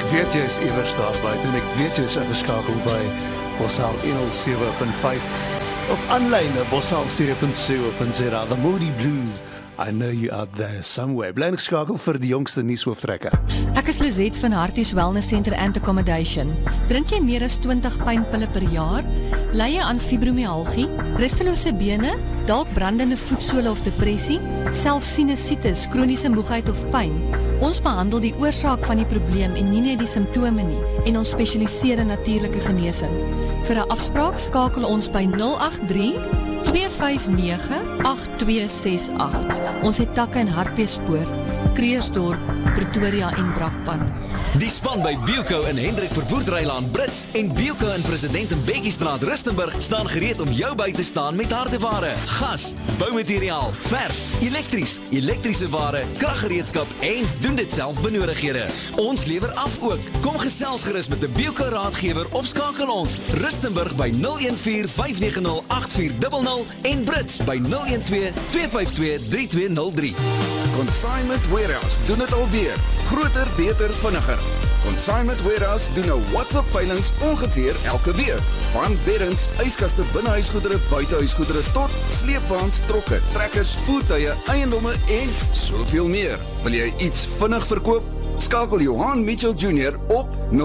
weet jy is iewers daar buite en ek weet jy is ingeskakel by Bossal 107.5 of aanlyn bossal.co.za. The Moody Blues, I know you out there somewhere. Bly ingeskakel vir die jongste nuushoofdtrekke. Ek is Lizet van Harties Wellness Center and Accommodation. Drink jy meer as 20 pynpille per jaar? Ly jy aan fibromialgie, rustelose bene, dalk brandende voetsole of depressie, selfs sinusitis, kroniese moegheid of pyn? Ons behandel die oorsaak van die probleem en nie net die simptome nie, en ons spesialiseer in natuurlike genesing. Vir 'n afspraak skakel ons by 083 259 8268. Ons het takke in Hartbeespoort, Kreersdorp, Pretoria en Brakpan. Die span by Bielco in Hendrik Vervoerdrylaan Brits en Bielco in President en Bekkiestraat Rustenburg staan gereed om jou by te staan met hardeware, gas, boumateriaal, verf, elektrische ware, kraggereedskap en doen dit self benodighede. Ons lewer af ook. Kom gesels gerus met 'n Bielco raadgewer of skakel ons Rustenburg by 014 590 8400 en Brits by 012 252 3203. Consignment Warehouse doen het alweer. Groter, beter, vinniger. Consignment Warehouse doen nou WhatsApp-veilings ongeveer elke week. Van beddens, yskaste, binnehuisgoedere, buitehuisgoedere tot sleepwaens, trokke, trekkers, voertuie, eiendomme en soveel meer. Wil jy iets vinnig verkoop? Skakel Johan Mitchell Jr. op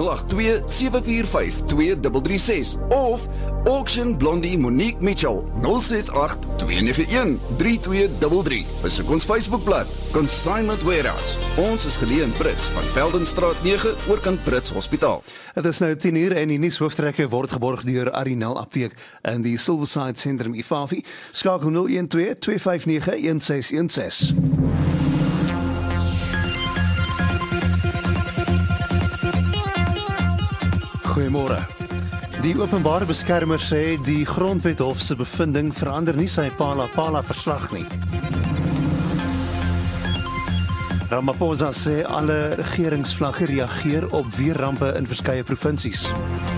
082-745-2336 of Auction Blondie Monique Mitchell 068-291-3233. Besoek ons Facebookblad Consignment Warehouse. Ons is geleë in Brits van Veldenstraat 9 oorkant Brits Hospitaal. Het is nou 10 uur en die nuushooftrekke word geborg deur Arinel Apteek in die Silverside Sentrum Ifafi. Skakel 012 259 1616. Goeiemôre. Die openbare beskermer sê die Grondwethof se bevinding verander nie sy Pala verslag nie. Ramaphosa sê alle regeringsvlagge reageer op weerrampe in verskeie provinsies.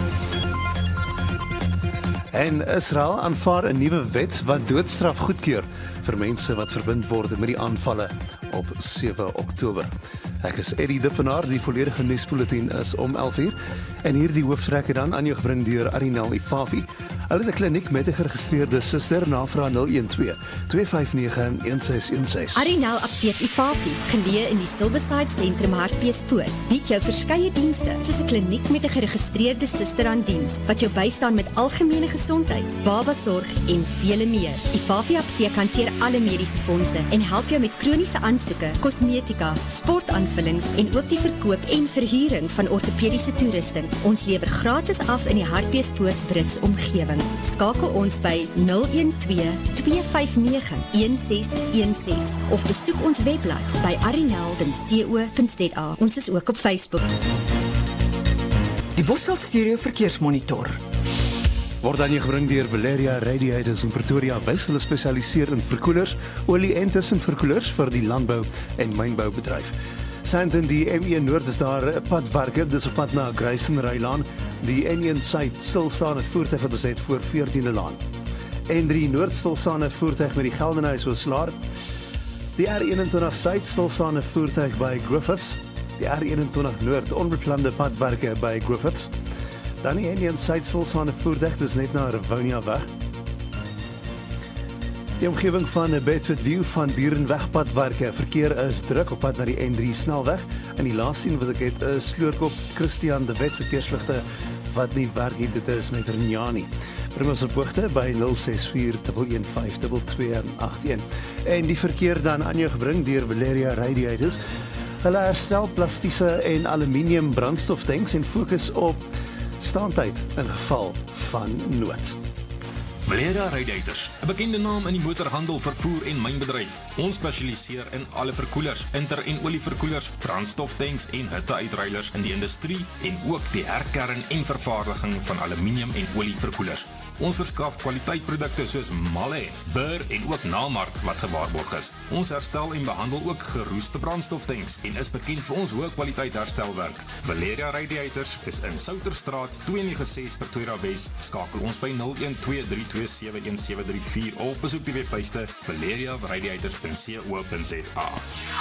En Israel aanvaar 'n nuwe wet wat doodstraf goedkeur vir mense wat verbind word met die aanvalle op 7 Oktober. Ek is Eddie Dippenaar, die volledige nuusbulletin is om 11:00 en hier die hooftrekke dan aan jou gebring deur Arinel Ifafi. Hulle het 'n kliniek met 'n geregistreerde suster, navraag 012 259 1616. Arinel Apteek Ifafi, geleë in die Silverside Sentrum Hartbeespoort, bied jou verskeie dienste soos 'n kliniek met 'n geregistreerde suster aan diens wat jou bystaan met algemene gesondheid, babasorg en vele meer. Ifafi Apteek hanteer alle mediese fondse en help jou met kroniese aansoeke, kosmetika, sportaanvullings en ook die verkoop en verhuuring van ortopediese toerusting. Ons lewer gratis af in die Hartbeespoort Brits omgewing. Skakel ons by 012 259 1616 of besoek ons webblad by arinel.co.za. Ons is ook op Facebook. Die Bossal Stereo Verkeersmonitor Word aan jou gebring deur Valeria Radiators in Pretoria. Wys hulle spesialiseer in verkoelers, olie en tussenverkoelers vir die landbou en mynboubedryf. Sandton, die M1 Noord is daar 'n padwerker, dis op pad na Grayson-Rylaan. Die N1 Suid stilstaande voertuig wat ons het voor 14de Laan. N3 Noord stilstaande voertuig met die Geldenhuys Oslaar. Die R21 Suid stilstaande voertuig by Griffiths. Die R21 Noord onbeplande padwerke by Griffiths. Dan die N1 Suid stilstaande voertuig, dis net na Rivonia weg. Die omgewing van Bedford View van Burenwegpadwerke. Verkeer is druk op pad na die N3 snelweg. En die laaste sien wat ek het is Sloorkop Christian de Wet verkeersligte wat nie werk nie. Dit is met Rinyani. Bring ons op hoogte by 064 115 2281. En die verkeer dan aan jou gebring deur Valeria Radiators. Hulle herstel plastiese en aluminium brandstoftanks en fokus op staandtyd in geval van nood. Valeria Radiators, 'n bekende naam in die motorhandel, vervoer en mynbedryf. Ons spesialiseer in alle verkoelers, inter- en olieverkoelers, brandstoftanks en hitteuitruilers in die industrie en ook die herkern en vervaardiging van aluminium en olieverkoelers. Ons verskaf kwaliteitprodukte soos Malle, Burr en ook Nalmark wat gewaarborg is. Ons herstel en behandel ook geroeste brandstoftanks en is bekend vir ons hoë kwaliteit herstelwerk. Valeria Radiators is in Souterstraat 296 Pretoria Wes. Skakel ons by 0123271734 of besoek die webtuiste valeriaradiators.co.za.